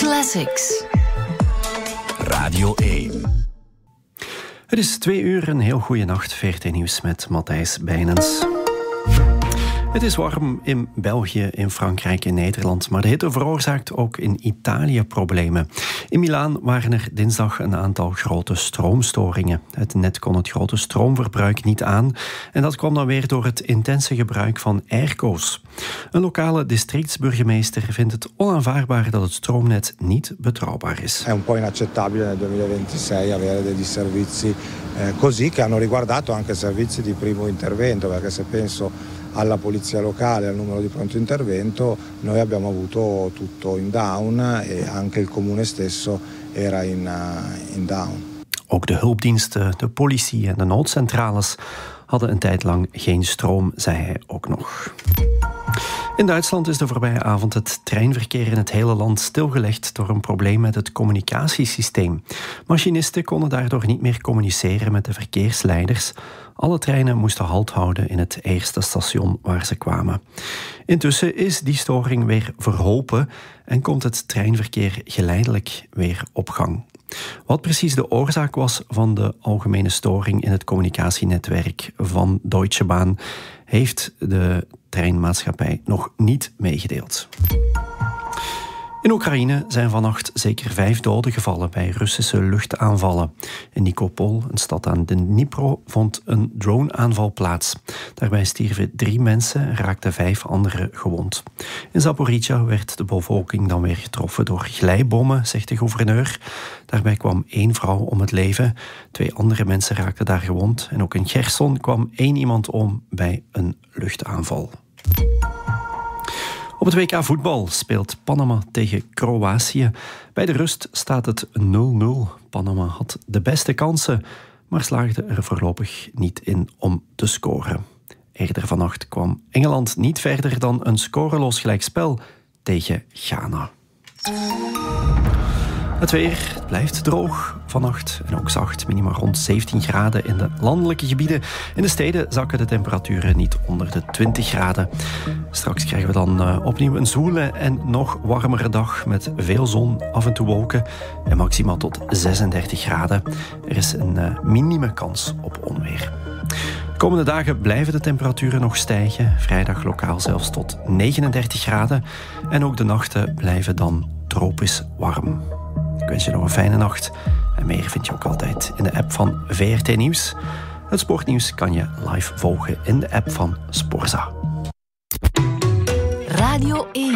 Classics. Radio 1. Het is 2 uur, een heel goede nacht. VRT Nieuws met Matthijs Bijnens. Het is warm in België, in Frankrijk, in Nederland, maar de hitte veroorzaakt ook in Italië problemen. In Milaan waren er dinsdag een aantal grote stroomstoringen. Het net kon het grote stroomverbruik niet aan en dat kwam dan weer door het intense gebruik van airco's. Een lokale districtsburgemeester vindt het onaanvaardbaar dat het stroomnet niet betrouwbaar is. È un po' inaccettabile nel 2026 avere degli servizi così che hanno riguardato anche servizi di primo intervento, perché se penso alla polizia locale, al numero di pronto intervento, noi abbiamo avuto tutto in down e anche il comune stesso era in down. Ook de hulpdiensten, de politie en de noodcentrales hadden een tijd lang geen stroom, zei hij ook nog. In Duitsland is de voorbije avond het treinverkeer in het hele land stilgelegd door een probleem met het communicatiesysteem. Machinisten konden daardoor niet meer communiceren met de verkeersleiders. Alle treinen moesten halt houden in het eerste station waar ze kwamen. Intussen is die storing weer verholpen en komt het treinverkeer geleidelijk weer op gang. Wat precies de oorzaak was van de algemene storing in het communicatienetwerk van Deutsche Bahn, heeft de treinmaatschappij nog niet meegedeeld. In Oekraïne zijn vannacht zeker 5 doden gevallen bij Russische luchtaanvallen. In Nikopol, een stad aan de Dnipro, vond een droneaanval plaats. Daarbij stierven 3 mensen en raakten 5 anderen gewond. In Zaporizhzhia werd de bevolking dan weer getroffen door glijbommen, zegt de gouverneur. Daarbij kwam 1 vrouw om het leven. 2 andere mensen raakten daar gewond. En ook in Cherson kwam 1 iemand om bij een luchtaanval. Op het WK voetbal speelt Panama tegen Kroatië. Bij de rust staat het 0-0. Panama had de beste kansen, maar slaagde er voorlopig niet in om te scoren. Eerder vannacht kwam Engeland niet verder dan een scoreloos gelijkspel tegen Ghana. Het weer blijft droog vannacht en ook zacht. Minima rond 17 graden in de landelijke gebieden. In de steden zakken de temperaturen niet onder de 20 graden. Straks krijgen we dan opnieuw een zwoele en nog warmere dag met veel zon, af en toe wolken en maximaal tot 36 graden. Er is een minime kans op onweer. De komende dagen blijven de temperaturen nog stijgen. Vrijdag lokaal zelfs tot 39 graden. En ook de nachten blijven dan tropisch warm. Ik wens je nog een fijne nacht. En meer vind je ook altijd in de app van VRT Nieuws. Het sportnieuws kan je live volgen in de app van Sporza. Radio 1.